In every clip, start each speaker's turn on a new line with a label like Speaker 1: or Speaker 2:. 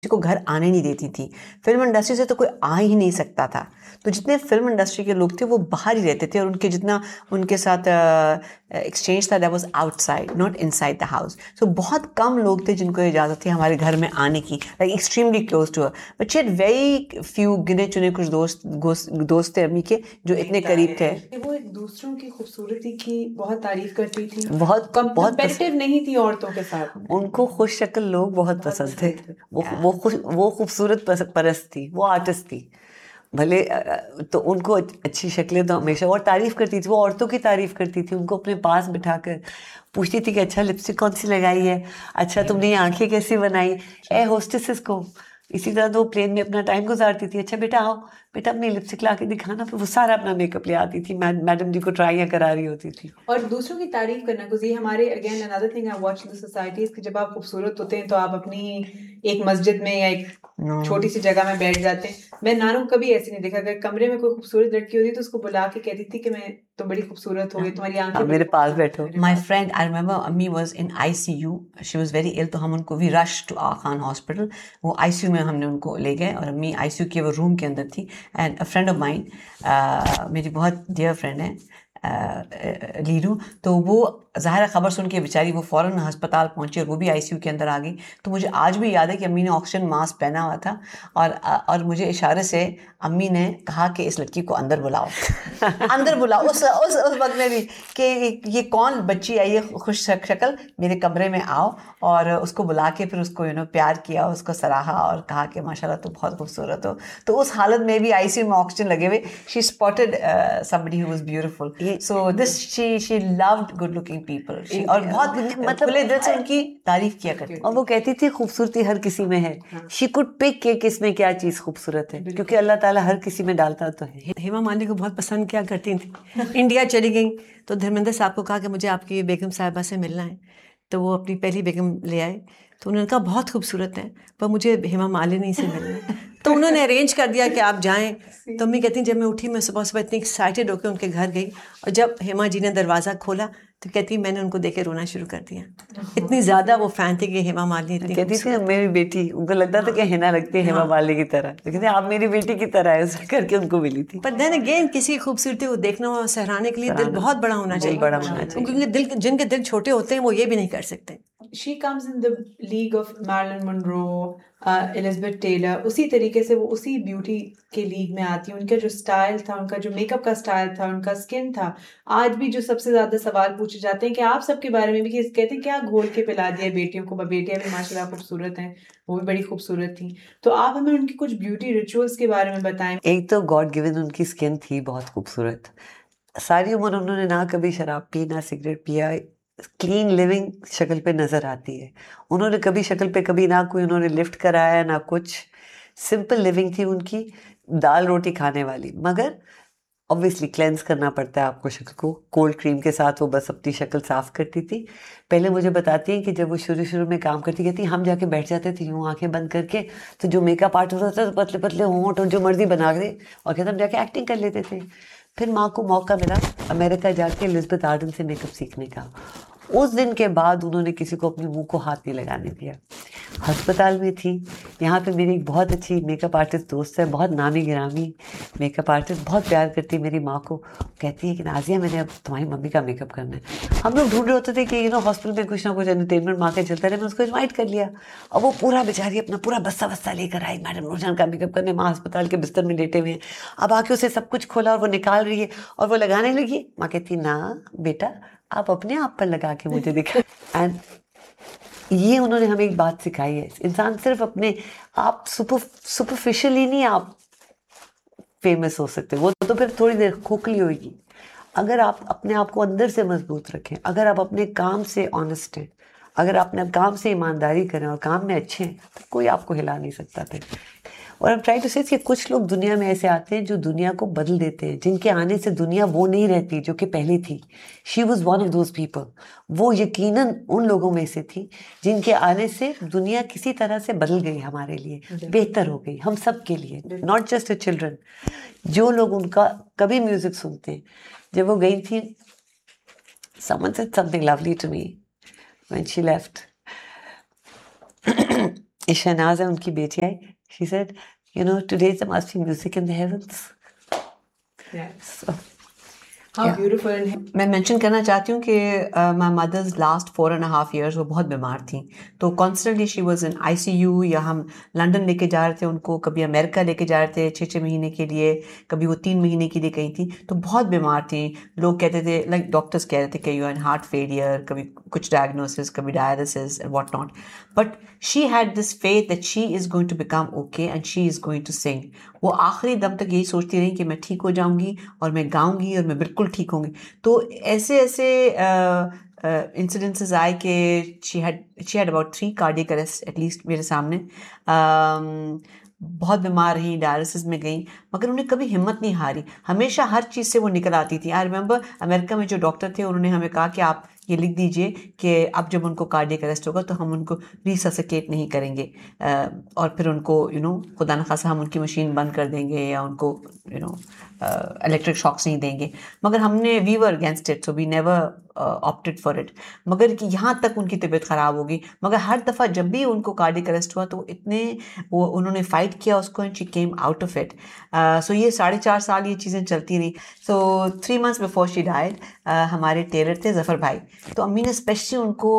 Speaker 1: को घर आने नहीं देती थी। फिल्म इंडस्ट्री से तो कोई आ ही नहीं सकता था। तो जितने फिल्म इंडस्ट्री के लोग थे वो बाहर ही रहते थे और उनके जितना उनके साथ एक्सचेंज था that was outside, not inside the house. सो बहुत कम लोग थे जिनको इजाज़त थी हमारे घर में आने की, like extremely close to her. But she had very few, गिने चुने कुछ दोस्त थे अम्मी के जो इतने करीब थे।
Speaker 2: वो एक दूसरों की खूबसूरती की बहुत तारीफ करती थी,
Speaker 1: बहुत
Speaker 2: कंपैरेटिव नहीं थी औरतों के साथ।
Speaker 1: उनको खुश शक्ल लोग बहुत पसंद थे। वो खूबसूरत परस्त थी, वो आर्टिस्ट थी भले। तो उनको अच्छी शक्लें तो हमेशा, और तारीफ करती थी, वो औरतों की तारीफ करती थी, उनको अपने पास बिठाकर पूछती थी कि अच्छा लिपस्टिक कौन सी लगाई है, अच्छा तुमने ये आंखें कैसी बनाई, ए होस्टेसेस को। इसी तरह तो प्लेन में अपना टाइम गुजारती थी, अच्छा बेटा आओ, बेटा अपनी लिपस्टिक ला के दिखाना, फिर वो सारा अपना मेकअप ले आती थी, मैडम जी को ट्राइयाँ करा रही होती थी।
Speaker 2: और दूसरों की तारीफ करना, कुछ ये हमारे again another thing I watch in the society, कि जब आप खूबसूरत होते हैं तो आप अपनी एक मस्जिद में या एक छोटी सी जगह में बैठ जाते हैं। मैं नानू को कभी ऐसे नहीं देखा, अगर कमरे में कोई खूबसूरत लड़की होती तो उसको बुला के कहती थी कि मैं तो बड़ी खूबसूरत हो गई, तुम्हारी आंखें
Speaker 1: मेरे पास बैठो। माई फ्रेंड, आई रिमेंबर अम्मी was in ICU, she was very इल, तो हम उनको we rush to Agha Khan hospital. वो ICU में हमने उनको ले गए और अम्मी ICU के वो रूम के अंदर थी। And a friend of mine, मेरी बहुत डियर फ्रेंड है लीरू, तो वो ज़ाहिर खबर सुन के बेचारी वो फ़ौरन अस्पताल पहुंची और वो भी ICU के अंदर आ गई। तो मुझे आज भी याद है कि अम्मी ने ऑक्सीजन मास्क पहना हुआ था और मुझे इशारे से अम्मी ने कहा कि इस लड़की को अंदर बुलाओ अंदर बुलाओ। उस वक्त में भी कि ये कौन बच्ची आई है खुश शक्ल, मेरे कमरे में आओ, और उसको बुला के फिर उसको प्यार किया, उसको सराहा और कहा कि माशाल्लाह तो बहुत खूबसूरत हो। तो उस हालत में भी ICU में ऑक्सीजन लगे हुए she spotted somebody who was beautiful. So this she loved good looking people. और बहुत मतलब खुले दिल से उनकी तारीफ किया करती, और वो कहती थी खूबसूरती हर किसी में है। शी कुड पिक के किसमें क्या चीज़ खूबसूरत है, क्योंकि अल्लाह ताला हर किसी में डालता तो है।
Speaker 3: हेमा मालिनी को बहुत पसंद किया करती थी। इंडिया चली गई तो धर्मेंद्र साहब को कहा कि मुझे आपकी बेगम साहिबा से मिलना है, तो वो अपनी पहली बेगम ले आए। तो उन्होंने कहा बहुत खूबसूरत है पर मुझे हेमा मालिनी से मिलना है। तो उन्होंने अरेंज कर दिया कि आप जाएं। तो अम्मी कहती जब मैं उठी मैं सुबह सुबह इतनी एक्साइटेड होकर उनके घर गई, और जब हेमा जी ने दरवाज़ा खोला तो कहती मैंने उनको देख के रोना शुरू कर दिया। इतनी ज़्यादा वो फ़ैन थी कि हेमा मालिनी
Speaker 1: कहती थी मेरी बेटी, उनको लगता था कि हिना लगती है हेमा मालिनी की तरह, लेकिन आप मेरी बेटी की तरह है, ऐसा करके उनको मिली थी।
Speaker 3: पर देन अगेन किसी की खूबसूरती को देखना और सहराने के लिए दिल बहुत बड़ा होना चाहिए,
Speaker 1: बड़ा होना चाहिए,
Speaker 3: क्योंकि दिल जिनके दिल छोटे होते हैं वो ये भी नहीं कर सकते।
Speaker 2: She comes in the league of Marilyn Monroe, Elizabeth Taylor, उसी तरीके से वो उसी ब्यूटी के लीग में आती है। उनका जो स्टाइल था, उनका जो मेकअप का स्टाइल था, उनका स्किन था। आज भी जो सबसे ज़्यादा सवाल पूछे जाते हैं कि आप सबके बारे में भी कहते हैं क्या घोल के पिला दिया बेटियों को, बेटियां भी माशाल्लाह खूबसूरत हैं, वो भी बड़ी खूबसूरत थी। तो आप हमें उनकी कुछ ब्यूटी रिचुअल्स के बारे में बताएं।
Speaker 1: एक तो गॉड गिवन उनकी स्किन थी बहुत खूबसूरत। सारी उम्र उन्होंने ना कभी शराब पी, ना सिगरेट पिया, क्लीन लिविंग शक्ल पे नज़र आती है। उन्होंने कभी शक्ल पे कभी ना कोई उन्होंने लिफ्ट कराया ना कुछ, सिंपल लिविंग थी उनकी, दाल रोटी खाने वाली। मगर ऑब्वियसली क्लेंस करना पड़ता है आपको शक्ल को, कोल्ड क्रीम के साथ वो बस अपनी शक्ल साफ़ करती थी। पहले मुझे बताती हैं कि जब वो शुरू में काम करती, कहती हम जाके बैठ जाते थे यूँ आंखें बंद करके, तो जो मेकअप आर्टिस्ट होता था तो पतले पतले होंठ और जो मर्जी बना दे, और कहते हम जाके एक्टिंग कर लेते थे। फिर माँ को मौका मिला अमेरिका जाके एलिज़ाबेथ आर्डन से मेकअप सीखने का। उस दिन के बाद उन्होंने किसी को अपने मुंह को हाथ नहीं लगाने दिया। अस्पताल में थी, यहाँ पे मेरी एक बहुत अच्छी मेकअप आर्टिस्ट दोस्त है, बहुत नामी गिरामी मेकअप आर्टिस्ट, बहुत प्यार करती है मेरी माँ को। कहती है कि नाजिया मैंने अब तुम्हारी मम्मी का मेकअप करना है। हम लोग ढूंढ रहे होते थे कि हॉस्पिटल में कुछ ना कुछ एंटरटेनमेंट माँ के चलता रहे, मैं उसको इन्वाइट कर लिया। और वो पूरा बेचारी अपना पूरा बस्ता लेकर आई मैडम नूरजहान का मेकअप करने। माँ अस्पताल के बिस्तर में लेटे हुए हैं, अब आके उसे सब कुछ खोला और वो निकाल रही है और वो लगाने लगी। माँ कहती ना बेटा आप अपने आप पर लगा के मुझे दिखा। एंड ये उन्होंने हमें एक बात सिखाई है, इंसान सिर्फ अपने आप सुपरफिशियली नहीं आप फेमस हो सकते, वो तो फिर थोड़ी देर खोखली होगी। अगर आप अपने आप को अंदर से मजबूत रखें, अगर आप अपने काम से ऑनेस्ट हैं, अगर आप अपने काम से ईमानदारी करें और काम में अच्छे हैं, तो कोई आपको हिला नहीं सकता फिर। और आई एम ट्राइंग टू से कि कुछ लोग दुनिया में ऐसे आते हैं जो दुनिया को बदल देते हैं, जिनके आने से दुनिया वो नहीं रहती जो कि पहले थी। She was one of those people. वो यकीनन उन लोगों में से थी जिनके आने से दुनिया किसी तरह से बदल गई, हमारे लिए बेहतर हो गई, हम सब के लिए, नॉट जस्ट द चिल्ड्रन। जो लोग उनका कभी म्यूजिक सुनते हैं, जब वो गई थी, someone said something lovely to me when she left. ये शहनाज है, उनकी बेटी आई, she said, you know, today there must be music in the heavens.
Speaker 2: Yes.
Speaker 1: So,
Speaker 2: How
Speaker 3: Yeah.
Speaker 2: beautiful. And
Speaker 3: मैं मेंशन करना चाहती हूँ कि माई मदर्स लास्ट 4.5 years वो बहुत बीमार थी, तो constantly she was in ICU, या हम लंदन लेके जा रहे थे उनको, कभी अमेरिका लेके जा रहे थे 6 महीने के लिए, कभी वो 3 महीने के लिए गई थी, तो बहुत बीमार थी। लोग कहते थे, लाइक डॉक्टर्स कह रहे थे कि you are in heart failure, कभी कुछ डायग्नोसिस, कभी dialysis and what not, but she had this faith that she is going to become okay and she is going to sing. वो आखिरी दम तक यही सोचती रही कि मैं ठीक हो जाऊंगी और मैं गाऊंगी और मैं बिल्कुल ठीक होंगी। तो ऐसे ऐसे इंसिडेंसेस आए कि she had about 3 cardiac arrest at least मेरे सामने। बहुत बीमार रही, डायलिसिस में गई, मगर उन्हें कभी हिम्मत नहीं हारी, हमेशा हर चीज़ से वो निकल आती थी। आई रिमेंबर अमेरिका में जो डॉक्टर थे उन्होंने हमें कहा कि आप ये लिख दीजिए कि अब जब उनको कार्डियक अरेस्ट होगा तो हम उनको रिससिकेट नहीं करेंगे, और फिर उनको खुदा न खासा हम उनकी मशीन बंद कर देंगे या उनको इलेक्ट्रिक शॉक्स नहीं देंगे। मगर हमने we were against it, so we never opted for it. मगर कि यहाँ तक उनकी तबीयत ख़राब होगी, मगर हर दफ़ा जब भी उनको कार्डियक अरेस्ट हुआ तो वो उन्होंने फ़ाइट किया उसको, and she came out of it. सो ये 4.5 साल ये चीज़ें चलती रही। सो 3 months बिफोर शी डाइड हमारे टेलर थे ज़फ़र भाई, तो अम्मी ने स्पेशली उनको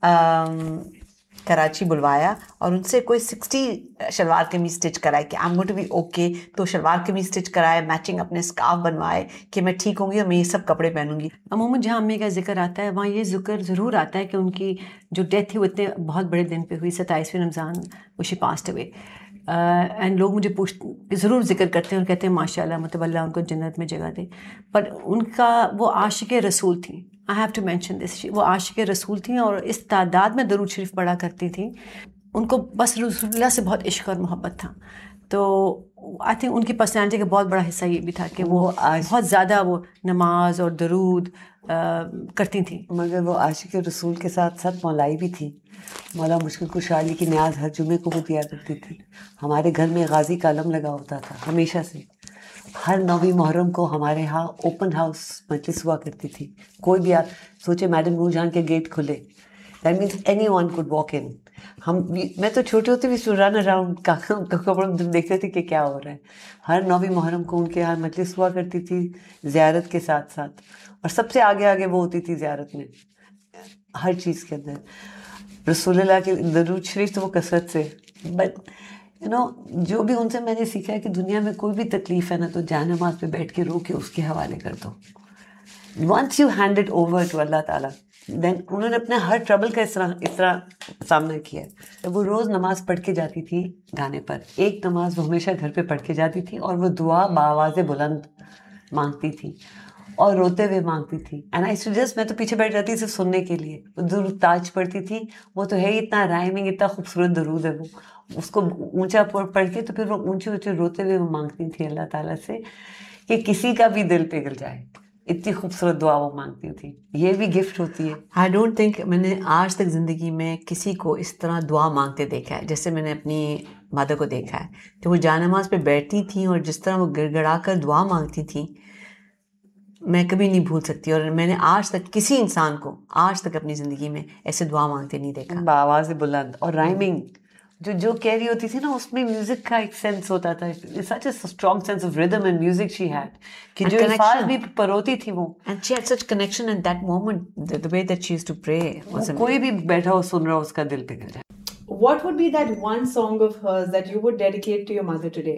Speaker 3: कराची बुलवाया और उनसे कोई 60 शलवार कमीज स्टिच कराए कि I am going to be okay. तो शलवार कमीज स्टिच कराए, मैचिंग अपने स्कार्फ बनवाए कि मैं ठीक होंगी और मैं ये सब कपड़े पहनूंगी।
Speaker 4: अमूमन जहाँ अम्मी का जिक्र आता है वहाँ ये जिक्र ज़रूर आता है कि उनकी जो डेथ थी वो इतने बहुत बड़े दिन पे हुई, 27वें रमज़ान वो शी पास्ट अवे। एंड लोग मुझे ज़रूर जिक्र करते हैं और कहते हैं माशाल्लाह, मतलब अल्लाह उनको जन्नत में जगह दे। पर उनका वो आशिक रसूल थी, I have to mention this, वो आशिक रसूल थी और इस तादाद में दरूद शरीफ पढ़ा करती थी। उनको बस रसूलुल्लाह से बहुत इश्क और मोहब्बत था। तो आई थिंक उनकी पर्सनैलिटी का बहुत बड़ा हिस्सा ये भी था कि वो बहुत ज़्यादा वो नमाज और दरूद करती थी।
Speaker 1: मगर वो आशिक रसूल के साथ साथ मौलाई भी थी। मौला मुश्किल कुशा अली की न्याज हर जुमे को वो दिया करती थी। हमारे घर में गाजी का अलम लगा होता था हमेशा से। हर 9वीं मुहर्रम को हमारे यहाँ ओपन हाउस मजलिस हुआ करती थी। कोई भी आप सोचे मैडम नूरजहां के गेट खुले, that means anyone could walk in. मैं तो छोटे होते भी रन अराउंड कपड़ों में देखते थे कि क्या हो रहा है। हर 9वीं मुहर्रम को उनके यहाँ मजलिस हुआ करती थी ज़ियारत के साथ साथ, और सबसे आगे आगे वो होती थी ज़ियारत में, हर चीज़ के अंदर। रसूलुल्लाह के दरूद शरीफ तो वो कसरत से, बट जो भी उनसे मैंने सीखा है कि दुनिया में कोई भी तकलीफ़ है ना तो जान नमाज पे बैठ के रो के उसके हवाले कर दो। Once you hand it over to Allah ताला, देन उन्होंने अपने हर ट्रबल का इस तरह सामना किया। तो वो रोज़ नमाज पढ़ के जाती थी गाने पर, एक नमाज वो हमेशा घर पे पढ़ के जाती थी, और वो दुआ बावाज़े बुलंद मांगती थी और रोते हुए मांगती थी। एंड आई सजेस्ट, मैं तो पीछे बैठ जाती सिर्फ सुनने के लिए। वो दुरूद ताज पढ़ती थी, वो तो है इतना राइमिंग, इतना खूबसूरत दरूद है वो, उसको ऊंचा पढ़ के तो फिर वो ऊंचे ऊंचे रोते हुए वो मांगती थी अल्लाह ताला से कि किसी का भी दिल पिघल जाए। इतनी खूबसूरत दुआ वो मांगती थी। ये भी गिफ्ट होती है।
Speaker 3: आई डोंट थिंक मैंने आज तक ज़िंदगी में किसी को इस तरह दुआ मांगते देखा है जैसे मैंने अपनी मदर को देखा है। तो वो जानमाज पे बैठती थी और जिस तरह वो गिड़गिड़ा कर दुआ मांगती थी, मैं कभी नहीं भूल सकती। और मैंने आज तक किसी इंसान को आज तक अपनी ज़िंदगी में ऐसे दुआ मांगते नहीं देखा।
Speaker 1: बावाज़े बुलंद और राइमिंग जो कह रही होती थी ना, उसमें म्यूजिक का एक सेंस होता था। सच a strong sense of rhythm and music she had कि जो अल्फाज भी परोती थी वो,
Speaker 3: and she had such connection in that moment, the way that she used to pray was
Speaker 1: कोई भी बैठा हो सुन रहा हो उसका दिल पिघल जाए।
Speaker 2: What would be that one song of hers that you would dedicate to your mother today?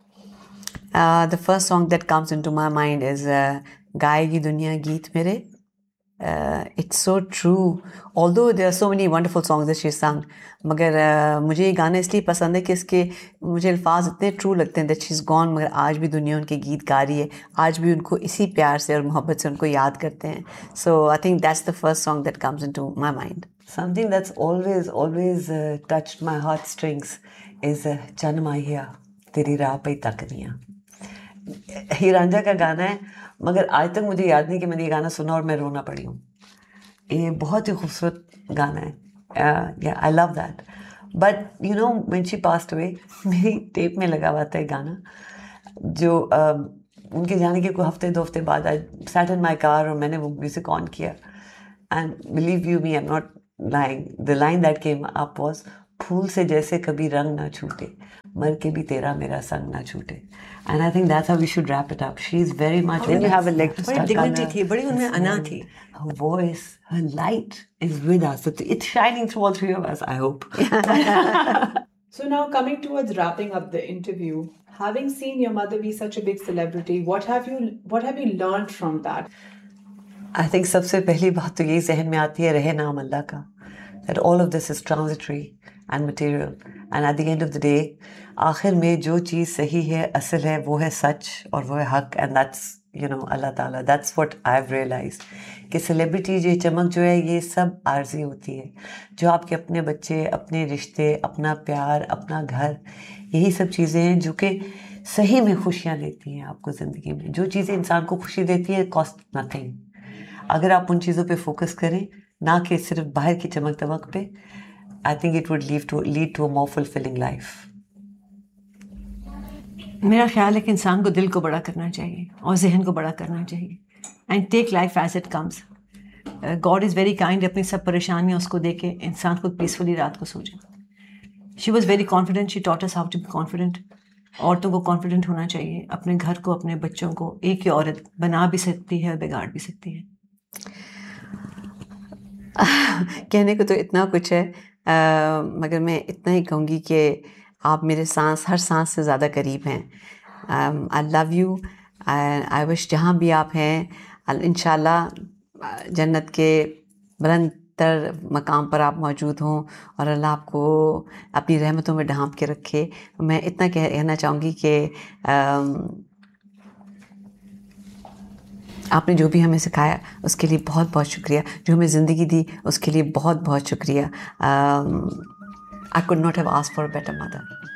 Speaker 3: The first song that comes into my mind is गाएगी दुनिया गीत मेरे. It's so true. Although there are so many wonderful songs that she sung, मगर मुझे ये गाना इसलिए पसंद है कि इसके मुझे अल्फाज इतने ट्रू लगते हैं that she's gone, मगर आज भी दुनिया उनके गीत गा रही है, आज भी उनको इसी प्यार से और मोहब्बत से उनको याद करते हैं. So I think that's the first song that comes into my mind.
Speaker 1: Something that's always touched my heartstrings is चन माहिया तेरी राह पे तकनिया. हीरांझा का गाना है, मगर आज तक मुझे याद नहीं कि मैंने ये गाना सुना और मैं रोना पड़ी हूँ. ये बहुत ही खूबसूरत गाना है. I love that. But you know when she passed away, मेरी टेप में लगा हुआ था ये गाना, जो उनके जाने के कोई हफ्ते 2 हफ्ते बाद I sat in my car और मैंने वो म्यूजिक ऑन किया. And believe you me, I'm not lying. The line that came up was फूल से जैसे कभी रंग ना छूटे, मर के भी तेरा मेरा संग ना छूटे. And I think that's how we should wrap it up. She's very much. When you have a leg to
Speaker 3: बड़ी
Speaker 1: stuck on
Speaker 3: dignity
Speaker 1: her,
Speaker 3: थी, बड़ी उनमें अना थी.
Speaker 1: her voice, her light is with us. It's shining through all three of us, I hope.
Speaker 2: So now coming towards wrapping up the interview, having seen your mother be such a big celebrity, what have you learned from that?
Speaker 1: I think सबसे पहली बात तो यही जहन में आती है, रहे नाम अल्लाह का. That all of this is transitory and material. And at the end of the day, आखिर में जो चीज़ सही है, असल है, वो है सच और वो है हक. And that's, you know, Allah Ta'ala. That's what I've realized. कि सेलिब्रिटी ये चमक जो है, ये सब आर्जी होती है. जो आपके अपने बच्चे, अपने रिश्ते, अपना प्यार, अपना घर, यही सब चीज़ें हैं जो कि सही में खुशियाँ देती हैं आपको ज़िंदगी में. जो चीज़ें इंसान को खुशी देती है, कॉस्ट नथिंग. अगर आप उन चीज़ों पे फोकस करें, ना कि सिर्फ बाहर की चमक दमक पे, I think it would lead to a more fulfilling life.
Speaker 3: मेरा ख्याल है कि इंसान को दिल को बड़ा करना चाहिए और जहन को बड़ा करना चाहिए. And take life as it comes. God is very kind. अपनी सब परेशानियाँ उसको दे के इंसान खुद पीसफुली रात को सो जाए. She was very confident. She taught us how to be confident. औरतों को कॉन्फिडेंट होना चाहिए. अपने घर को, अपने बच्चों को एक ही औरत बना भी सकती है और बिगाड़ भी सकती है.
Speaker 4: कहने को तो इतना कुछ है, मगर मैं इतना ही कहूँगी कि आप मेरे हर सांस से ज़्यादा करीब हैं. I love you. I wish जहाँ भी आप हैं, इंशाल्लाह जन्नत के बुलंद तर मकाम पर आप मौजूद हों और अल्लाह आपको अपनी रहमतों में ढांप के रखे. मैं इतना कहना चाहूँगी कि आपने जो भी हमें सिखाया उसके लिए बहुत बहुत शुक्रिया. जो हमें ज़िंदगी दी उसके लिए बहुत बहुत शुक्रिया. I could not have asked for a better mother.